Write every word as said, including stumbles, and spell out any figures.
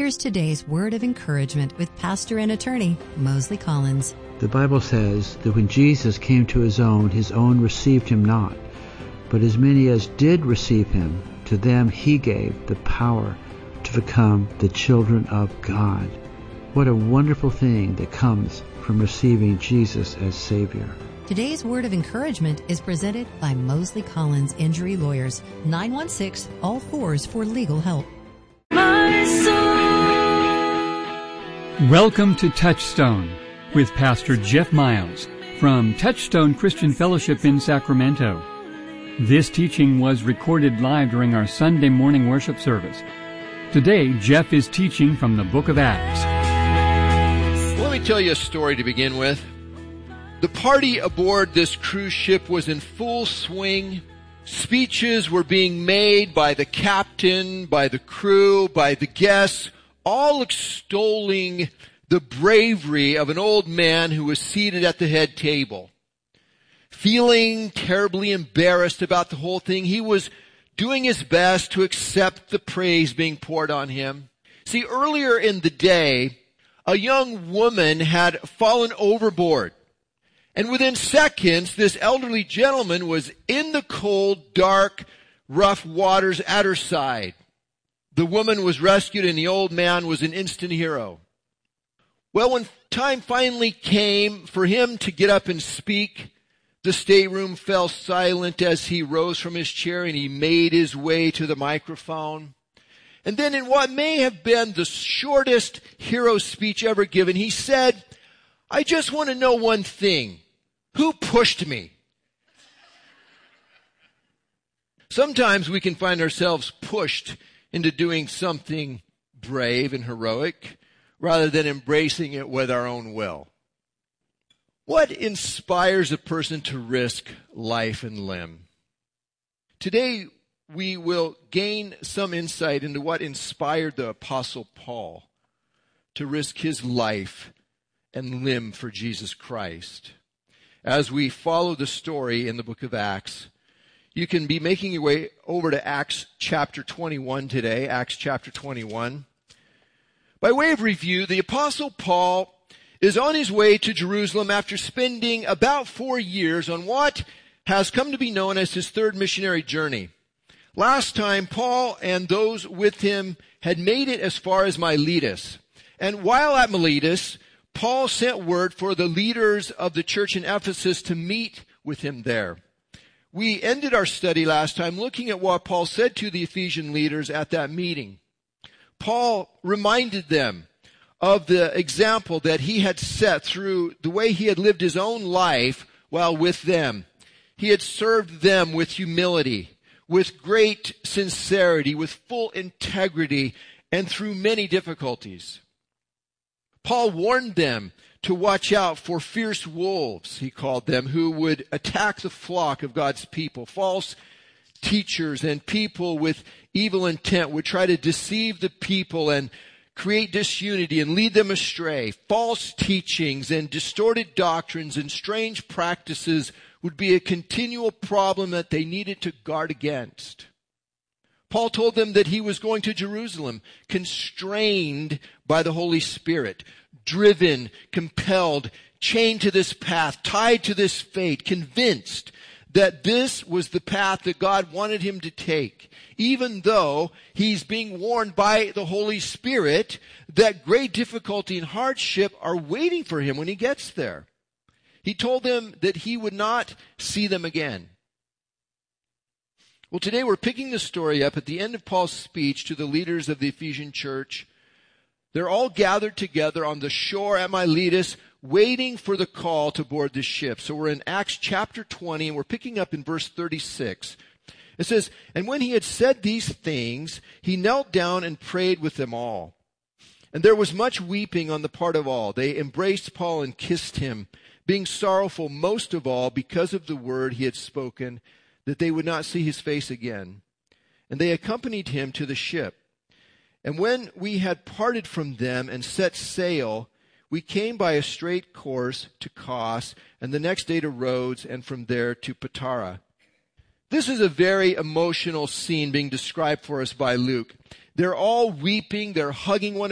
Here's today's word of encouragement with pastor and attorney Mosley Collins. The Bible says that when Jesus came to his own, his own received him not. But as many as did receive him, to them he gave the power to become the children of God. What a wonderful thing that comes from receiving Jesus as Savior. Today's word of encouragement is presented by Mosley Collins Injury Lawyers, nine one six, all fours for legal help. My soul. Welcome to Touchstone with Pastor Jeff Miles from Touchstone Christian Fellowship in Sacramento. This teaching was recorded live during our Sunday morning worship service. Today, Jeff is teaching from the book of Acts. Let me tell you a story to begin with. The party aboard this cruise ship was in full swing. Speeches were being made by the captain, by the crew, by the guests, all extolling the bravery of an old man who was seated at the head table. Feeling terribly embarrassed about the whole thing, he was doing his best to accept the praise being poured on him. See, earlier in the day, a young woman had fallen overboard. And within seconds, this elderly gentleman was in the cold, dark, rough waters at her side. The woman was rescued and the old man was an instant hero. Well, when time finally came for him to get up and speak, the stateroom fell silent as he rose from his chair and he made his way to the microphone. And then in what may have been the shortest hero speech ever given, he said, "I just want to know one thing. Who pushed me?" Sometimes we can find ourselves pushed into doing something brave and heroic rather than embracing it with our own will. What inspires a person to risk life and limb? Today, we will gain some insight into what inspired the Apostle Paul to risk his life and limb for Jesus Christ. As we follow the story in the book of Acts, you can be making your way over to Acts chapter twenty-one today, Acts chapter twenty-one. By way of review, the Apostle Paul is on his way to Jerusalem after spending about four years on what has come to be known as his third missionary journey. Last time, Paul and those with him had made it as far as Miletus. And while at Miletus, Paul sent word for the leaders of the church in Ephesus to meet with him there. We ended our study last time looking at what Paul said to the Ephesian leaders at that meeting. Paul reminded them of the example that he had set through the way he had lived his own life while with them. He had served them with humility, with great sincerity, with full integrity, and through many difficulties. Paul warned them to watch out for fierce wolves, he called them, who would attack the flock of God's people. False teachers and people with evil intent would try to deceive the people and create disunity and lead them astray. False teachings and distorted doctrines and strange practices would be a continual problem that they needed to guard against. Paul told them that he was going to Jerusalem, constrained by the Holy Spirit, driven, compelled, chained to this path, tied to this fate, convinced that this was the path that God wanted him to take, even though he's being warned by the Holy Spirit that great difficulty and hardship are waiting for him when he gets there. He told them that he would not see them again. Well, today we're picking the story up at the end of Paul's speech to the leaders of the Ephesian church. They're all gathered together on the shore at Miletus, waiting for the call to board the ship. So we're in Acts chapter twenty, and we're picking up in verse thirty-six. It says, "And when he had said these things, he knelt down and prayed with them all. And there was much weeping on the part of all. They embraced Paul and kissed him, being sorrowful most of all because of the word he had spoken, that they would not see his face again. And they accompanied him to the ship. And when we had parted from them and set sail, we came by a straight course to Kos, and the next day to Rhodes, and from there to Patara." This is a very emotional scene being described for us by Luke. They're all weeping, they're hugging one